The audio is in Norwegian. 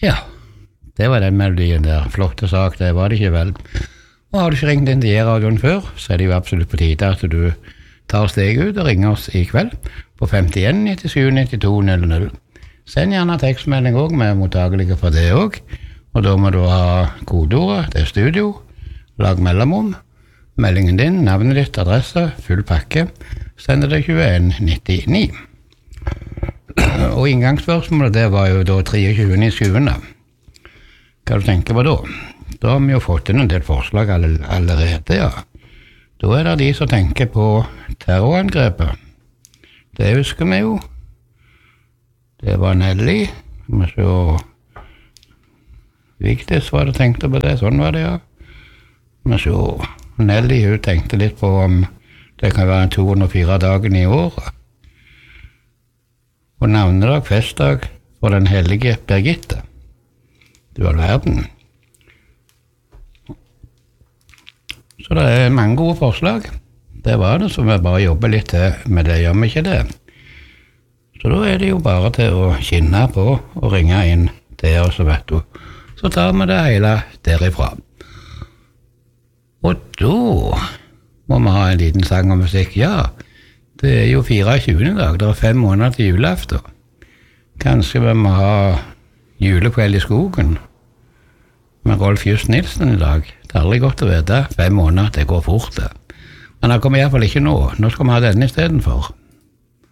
Ja, det var den melodien der. Flotte sak, det var det ikke vel. Og har du ikke ringt inn til J-radioen før, så det jo absolutt på tide at du tar steg ut og ringer oss i kveld på 51 97 92 00. Send gjerne tekstmelding også, vi mottagelige for det også. Og da må du ha kodeordet, det studio, lag mellomrom, meldingen din, navnet ditt, adresse, full pakke, sender det 2199. Og inngangsspørsmålet, det var jo da 23.7. Hva du tenker på da? Da har vi jo fått inn en del forslag allerede, ja. Da det de som tenker på terrorangrepet. Det husker vi jo. Det var Nelly. Vi så Vigdis var det tenkte på det, sånn var det, ja. Vi så Nelly, hun tenkte litt på om det kan være 204 dagen i året. Og navnedag, festdag for den hellige Birgitte. Du all verden. Så det mange gode forslag. Det var det, så vi bare jobber litt med det, gjør vi ikke det. Så da det jo bare til å skinne på og ringe inn til oss, så vet du. Så tar vi det hele derifra. Og da må vi ha en liten sang og musikk. Ja, det jo 24. dag, det 5 måneder til julaften. Kanskje vi må ha julekveld i skogen med Rolf Just Nilsen i dag. Det aldri godt å vite. 5 måneder, det går fort det. Men det kommer i hvert fall ikke nå. Nå skal vi ha denne i stedet for.